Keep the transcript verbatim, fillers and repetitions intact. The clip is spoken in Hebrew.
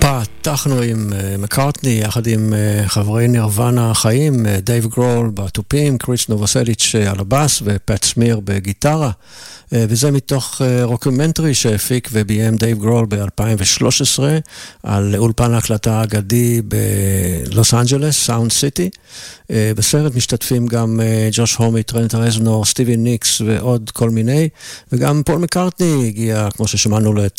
פתחנו עם מקארטני יחד עם חברי נירוונה החיים, דייב גרול בתופים, קריס נובוסליץ' על הבאס ופט סמיר בגיטרה, וזה מתוך רוקומנטרי שהפיק וביים דייב גרול ב-אלפיים ושלוש עשרה על אולפן ההקלטה האגדי בלוס אנג'לס, סאונד סיטי. בסרט משתתפים גם ג'וש הומי, טרנט רזנור, סטיבי ניקס ועוד כל מיני, וגם פול מקארטני הגיע, כמו ששמענו,